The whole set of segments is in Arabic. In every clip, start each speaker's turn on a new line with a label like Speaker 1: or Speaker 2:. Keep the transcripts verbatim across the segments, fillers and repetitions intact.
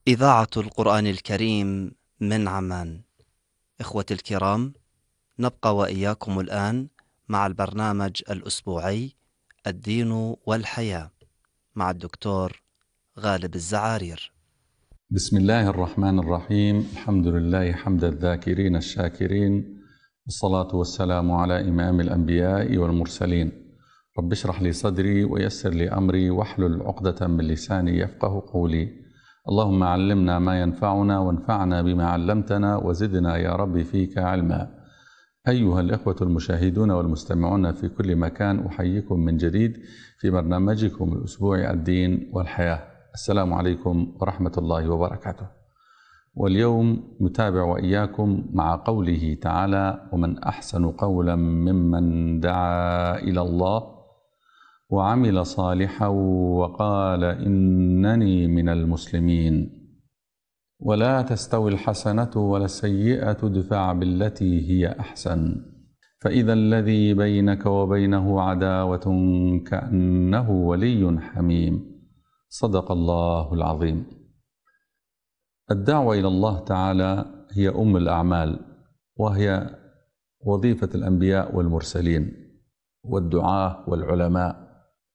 Speaker 1: إذاعة القرآن الكريم من عمان. إخوتي الكرام، نبقى وإياكم الآن مع البرنامج الأسبوعي الدين والحياة مع الدكتور غالب الزعارير.
Speaker 2: بسم الله الرحمن الرحيم. الحمد لله حمد الذاكرين الشاكرين، والصلاة والسلام على إمام الأنبياء والمرسلين. رب اشرح لي صدري ويسر لي أمري واحلل عقدة من لساني يفقه قولي. اللهم علمنا ما ينفعنا وانفعنا بما علمتنا وزدنا يا رب فيك علما. أيها الإخوة المشاهدون والمستمعون في كل مكان، أحييكم من جديد في برنامجكم الأسبوعي الدين والحياة. السلام عليكم ورحمة الله وبركاته. واليوم نتابع وإياكم مع قوله تعالى: ومن أحسن قولا ممن دعا إلى الله وعمل صالحا وقال إنني من المسلمين. ولا تستوي الحسنة ولا السيئة، ادفع بالتي هي أحسن، فإذا الذي بينك وبينه عداوة كأنه ولي حميم. صدق الله العظيم. الدعوة إلى الله تعالى هي أم الأعمال، وهي وظيفة الأنبياء والمرسلين والدعاة والعلماء،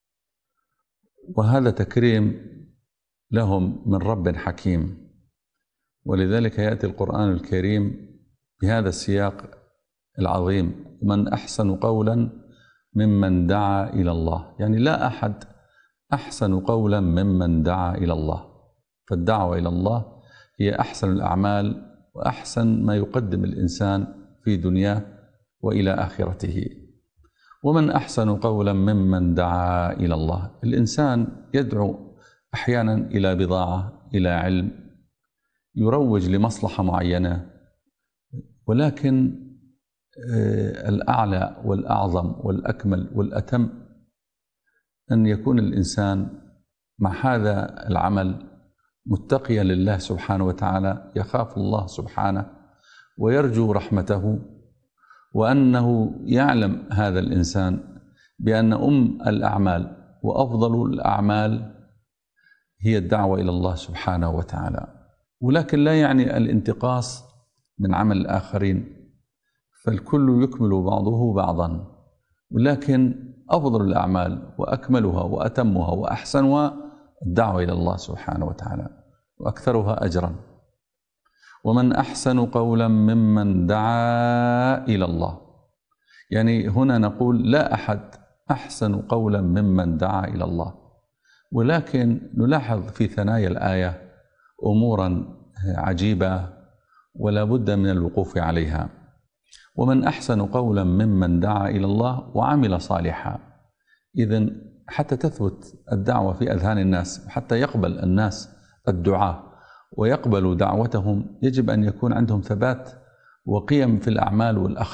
Speaker 2: وهذا تكريم لهم من رب حكيم. ولذلك يأتي القرآن الكريم بهذا السياق العظيم: من أحسن قولا ممن دعا إلى الله. يعني لا أحد أحسن قولا ممن دعا إلى الله، فالدعوة إلى الله هي أحسن الأعمال وأحسن ما يقدم الإنسان في دنياه وإلى آخرته. ومن أحسن قولا ممن دعا إلى الله. الإنسان يدعو أحيانا إلى بضاعة، إلى علم، يروج لمصلحة معينة، ولكن الأعلى والأعظم والأكمل والأتم أن يكون الإنسان مع هذا العمل متقيا لله سبحانه وتعالى، يخاف الله سبحانه ويرجو رحمته، وأنه يعلم هذا الإنسان بأن أم الأعمال وأفضل الأعمال هي الدعوة إلى الله سبحانه وتعالى. ولكن لا يعني الانتقاص من عمل الآخرين، فالكل يكمل بعضه بعضا، ولكن أفضل الأعمال وأكملها وأتمها وأحسنها الدعوة إلى الله سبحانه وتعالى، وأكثرها أجرا. ومن أحسن قولا ممن دعا إلى الله. يعني هنا نقول لا أحد أحسن قولا ممن دعا إلى الله، ولكن نلاحظ في ثنايا الآية أمورا عجيبة ولا بد من الوقوف عليها. ومن أحسن قولا ممن دعا إلى الله وعمل صالحا. إذن حتى تثبت الدعوة في أذهان الناس، حتى يقبل الناس الدعاء ويقبلوا دعوتهم، يجب أن يكون عندهم ثبات وقيم في الأعمال والأخلاق.